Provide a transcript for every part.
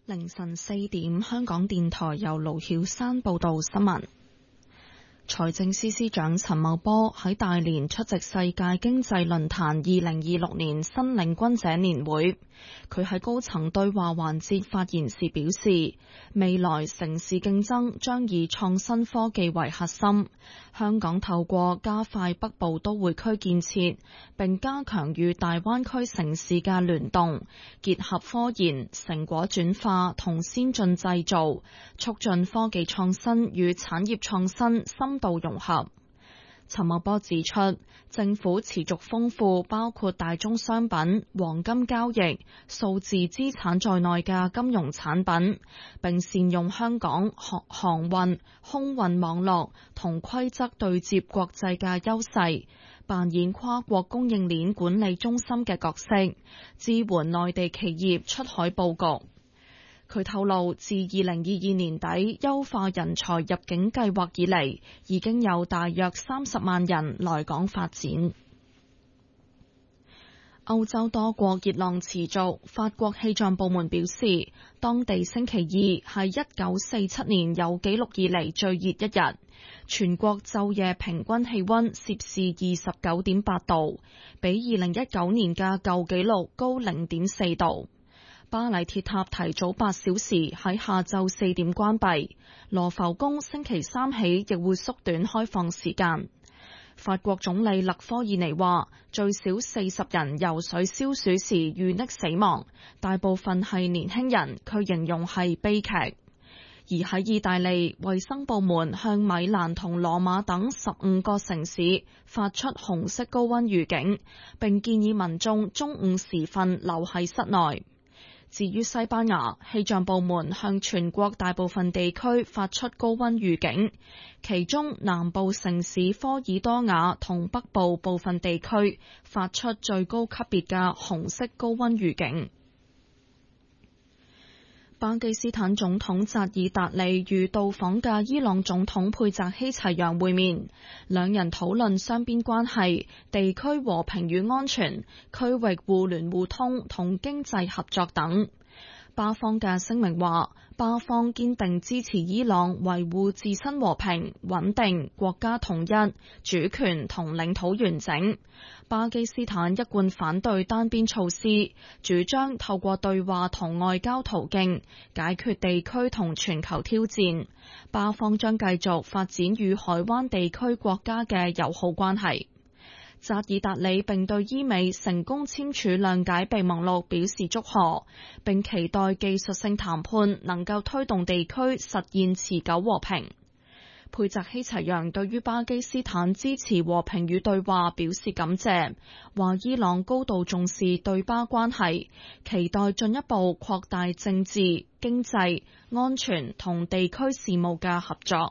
凌晨4點，香港電台由盧曉山報道新聞。財政司司長陳茂波喺大連出席世界經濟論壇2026年新領軍者年會。佢喺高層對話環節發言時表示，未來城市競爭將以創新科技為核心。香港透過加快北部都會區建設，並加強與大灣區城市嘅聯動，結合科研、成果轉化同先進製造，促進科技創新與產業創新深度融合。陳茂波指出，政府持續豐富包括大宗商品、黃金交易、數字資產在內嘅金融產品，並善用香港航運、空運網絡同規則對接國際嘅優勢，扮演跨國供應鏈管理中心嘅角色，支援內地企業出海佈局。佢透露，自2022年底優化人才入境計劃以嚟，已經有大約30萬人來港發展。歐洲多國熱浪持續，法國氣象部門表示，當地星期二係1947年有紀錄以嚟最熱一日，全國晝夜平均氣溫攝氏29.8度，比2019年嘅舊紀錄高0.4度。巴黎鐵塔提早8小時喺下晝4點關閉，羅浮宮星期三起亦會縮短開放時間。法國總理勒科爾尼話，最少40人游水消暑時遇溺死亡，大部分係年輕人，佢形容係悲劇。而喺意大利，衛生部門向米蘭同羅馬等15個城市發出紅色高溫預警，並建議民眾中午時分留喺室內。至於西班牙，氣象部門向全國大部分地區發出高溫預警，其中南部城市科爾多瓦同北部部分地區發出最高級別嘅紅色高溫預警。巴基斯坦總統扎爾達里與到訪嘅伊朗總統佩澤希齊揚會面，兩人討論雙邊關係、地區和平與安全、區域互聯互通同經濟合作等。巴方嘅聲明話，巴方堅定支持伊朗維護自身和平、穩定、國家統一、主權同領土完整。巴基斯坦一貫反對單邊措施，主張透過對話同外交途徑解決地區同全球挑戰。巴方將繼續發展與海灣地區國家嘅友好關係。扎爾達里並對伊美成功簽署諒解備忘錄表示祝賀，並期待技術性談判能夠推動地區實現持久和平。佩澤希齊揚對於巴基斯坦支持和平與對話表示感謝，話伊朗高度重視對巴關係，期待進一步擴大政治、經濟、安全同地區事務嘅合作。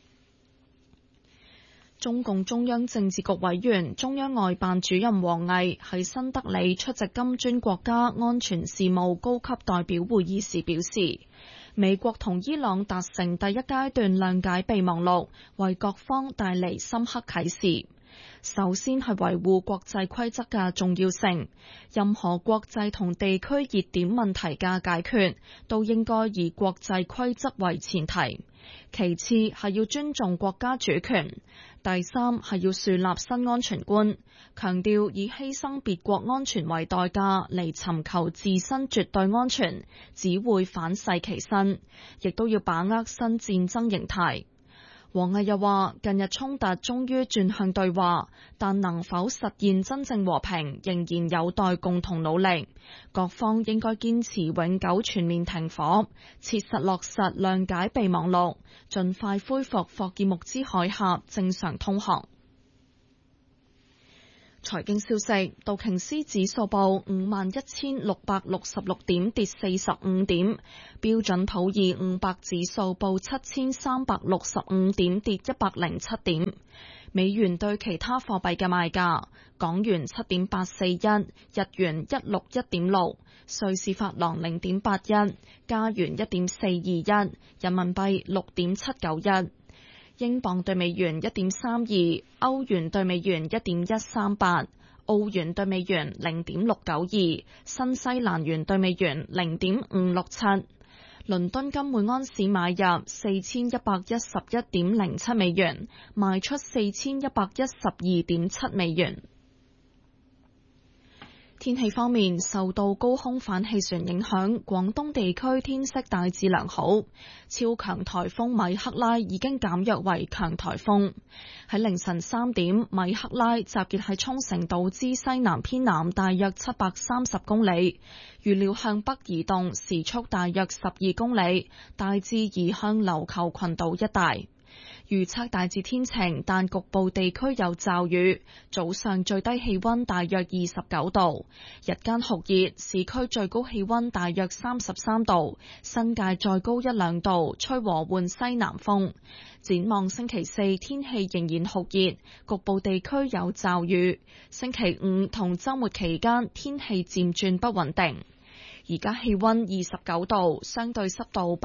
中共中央政治局委員、中央外辦主任王毅喺新德里出席金磚國家安全事務高級代表會議時表示，美國同伊朗達成第一階段諒解備忘錄，為各方帶嚟深刻啟示。首先係維護國際規則嘅重要性，任何國際同地區熱點問題嘅解決，都應該以國際規則為前提。其次係要尊重國家主權。第三係要樹立新安全觀，強調以犧牲別國安全為代價嚟尋求自身絕對安全，只會反噬其身，亦都要把握新戰爭形態。王毅又話，近日衝突終於轉向對話，但能否實現真正和平，仍然有待共同努力。各方應該堅持永久全面停火，切實落實諒解備忘錄，盡快恢復霍爾木茲海峽正常通航。財經消息，道瓊斯指數報51,666點，跌45點；標準普爾500指數報7,365點，跌107點。美元對其他貨幣嘅賣價：港元7.841，日元161.6，瑞士法郎0.81，加元1.421，人民幣6.791。英鎊對美元1.32，歐元對美元1.138，澳元對美元0.692，新西蘭元對美元0.567。 倫敦金每安士買入4111.07美元，賣出4112.7美元。天氣方面，受到高空反氣旋影響，廣東地區天色大致良好。超強颱風米克拉已經減弱為強颱風。喺凌晨3點，米克拉集結喺沖繩島之西南偏南大約730公里，預料向北移動，時速大約12公里，大致移向琉球群島一帶。預測大致天晴，但局部地區有驟雨。早上最低氣溫大約29度，日間酷熱，市區最高氣溫大約33度，新界再高1-2度，吹和緩西南風。展望星期4，天氣仍然酷熱，局部地區有驟雨。星期5同週末期間，天氣漸轉不穩定。而家氣溫29度，相對濕度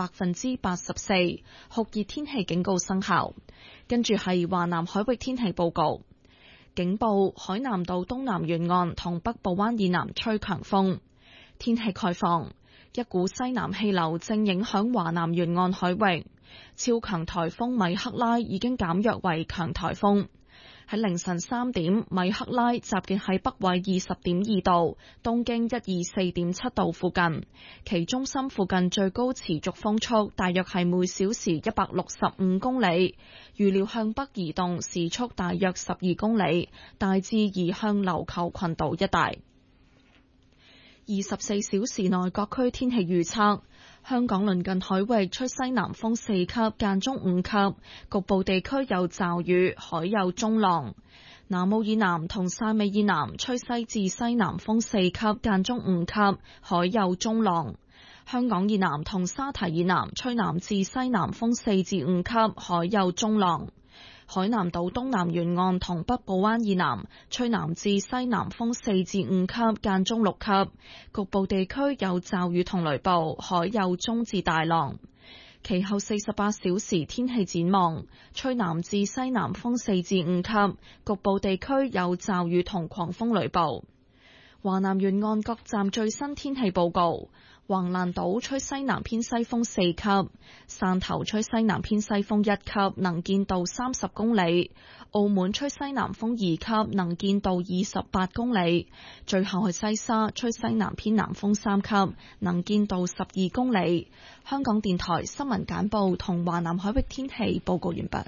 84%，酷熱天氣警告生效。跟住係華南海域天氣報告，警報：海南島東南沿岸同北部灣以南吹強風。天氣概況：一股西南氣流正影響華南沿岸海域，超強颱風米克拉已經減弱為強颱風。喺凌晨3點，米克拉集結喺北緯20.2度、東經124.7度附近，其中心附近最高持續風速大約係每小時165公里，預料向北移動，時速大約12公里，大致移向琉球群島一帶。24小時內各區天氣預測：香港鄰近海域吹西南風4級，間中5級，局部地區有驟雨，海有中浪。南澳以南同汕尾以南吹西至西南風4級，間中5級，海有中浪。香港以南同沙堤以南吹南至西南風4至5級，海有中浪。海南島東南沿岸同北部灣以南吹南至西南風4至5級，間中6級，局部地區有驟雨同雷暴，海有中至大浪。其後48小時天氣展望：吹南至西南風4至5級，局部地區有驟雨同狂風雷暴。華南沿岸各站最新天氣報告：橫瀾島吹西南偏西風4級，汕頭吹西南偏西風1級，能見度30公里；澳門吹西南風2級，能見度28公里。最後係西沙吹西南偏南風3級，能見度12公里。香港電台新聞簡報同華南海域天氣報告完畢。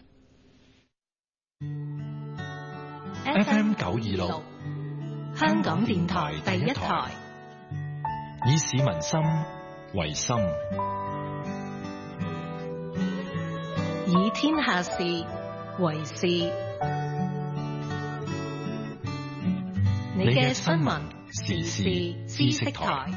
FM 926，香港電台第一台，以市民心為心， 以天下事為事。你嘅新聞時事知識台。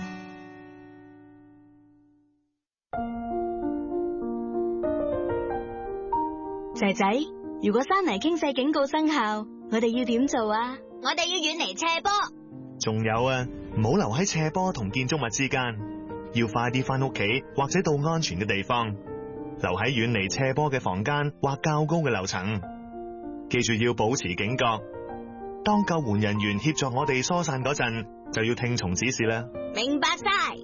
仔仔，如果山泥傾瀉警告生效，我哋要點做啊？ 我哋要遠離斜坡。 仲有啊，唔好留喺斜坡同建築物之間，要快啲返屋企或者到安全嘅地方，留喺遠離斜坡嘅房間或較高嘅樓層。記住要保持警覺，當救援人員協助我哋疏散嗰陣，就要聽從指示啦。 明白晒。